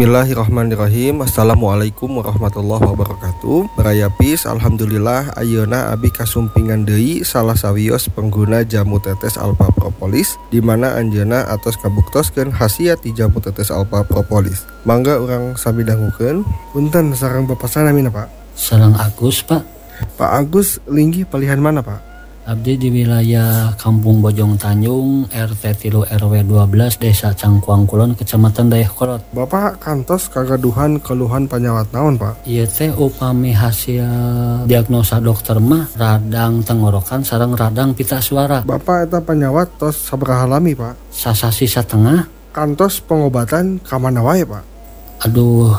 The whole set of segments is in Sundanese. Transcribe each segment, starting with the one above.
Bismillahirrahmanirrahim. Assalamualaikum warahmatullahi wabarakatuh. Barayapis, alhamdulillah ayeuna abi kasumpingan deui salah sawios pengguna jamu tetes alpha propolis di mana anjeunna atos kabuktoskeun khasiat ti jamu tetes alpha propolis. Mangga urang sami dangukeun. Punten sareng Bapak sanamina, Pak? Sareng Agus, Pak. Pak Agus linggih pilihan mana, Pak? Abdi di wilayah Kampung Bojong Tanjung, RT 3 RW 12, Desa Cangkuang Kulon, Kecamatan Dayakolot. Bapak kantos kagaduhan keluhan panyawat naon, Pak? Ieu teh upami hasil diagnosa dokter mah radang tenggorokan sareng radang pita suara. Bapak eta panyawat tos sabaraha lami, Pak? Sasasi satengah. Kantos pengobatan ka mana wae, Pak? Aduh,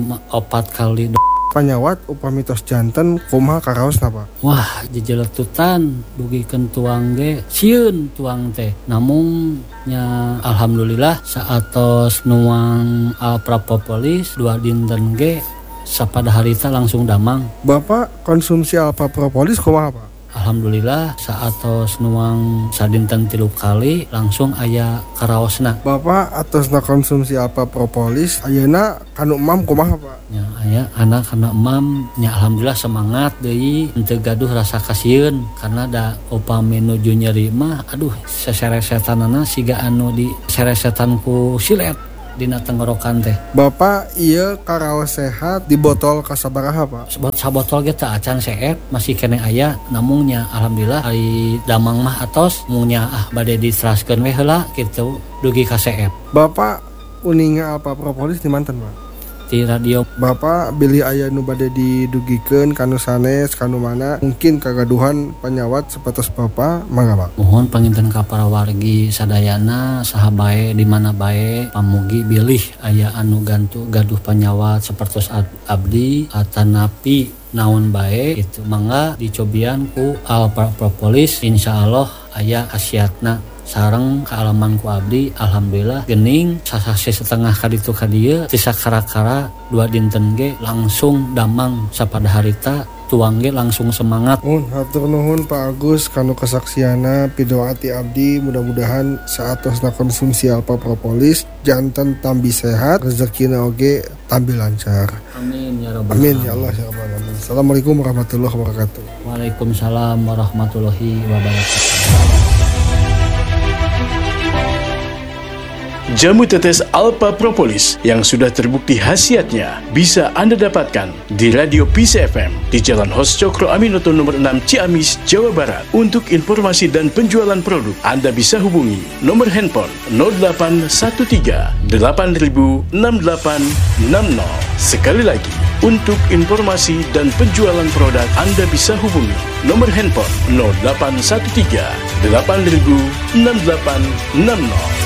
4 kali panyawat upami tos janten kumaha karaosna, Pak? Wah, jejeletutan dugikeun tuang ge sieun tuang teh. Namun nya alhamdulillah saatos nuang alpha propolis 2 dinten ge sapada harita langsung damang. Bapak konsumsi alpha propolis kumaha, Pak? Alhamdulillah saatos nuang sadinten 3 kali langsung aya karaosna. Bapak atosna konsumsi alpha propolis ayeuna kanu emam kumaha, Pak? Ya aya anak kana emam nya alhamdulillah semangat deui henteu gaduh rasa kasieun karena da upami nuju nyeri mah aduh seseresetanana siga anu di seresetan ku silet dina tenggorokan teh. Bapak ieu karaos sehat di botol kasabaraha, Pak? Sabotol ge teu acan seet masih kene aya namun nya alhamdulillah ari damang mah atos mungnya bade diteraskeun we heula kitu dugi ka seet. Bapak uninga alpha propolis di manten, Pak? Di radio. Bapak bilih aya nu bade didugikeun kanu sanes kanu mana mungkin kagaduhan panyawat sapatos Bapak mangga, Pak? Mohon panginten ka para wargi sadayana saha bae di mana bae pamugi bilih aya anu gaduh panyawat sapertos abdi atanapi naon bae itu mangga dicobian ku alpha propolis insyaallah aya khasiatna sareng kaalaman ku abdi alhamdulillah geuning sasasi setengah kaditu ka dieu ti sakara-kara 2 dinten ge langsung damang sapada harita tuang ge langsung semangat. Hatur nuhun Pak Agus kanu kesaksiana pidoati abdi mudah-mudahan saatosna konsumsi alpha propolis janten tambi sehat rezekina oge tambi lancar. Amin ya rabbal alamin. Amin ya Allah ya rabbal alamin. Assalamualaikum warahmatullahi wabarakatuh. Waalaikumsalam warahmatullahi wabarakatuh. Jamu tetes alpha propolis yang sudah terbukti khasiatnya bisa Anda dapatkan di Radio Peace FM di Jalan Hos Cokro Aminoto nomor 6 Ciamis, Jawa Barat. Untuk informasi dan penjualan produk, Anda bisa hubungi nomor handphone 0813 8000 6860. Sekali lagi, untuk informasi dan penjualan produk, Anda bisa hubungi nomor handphone 0813 8000 6860.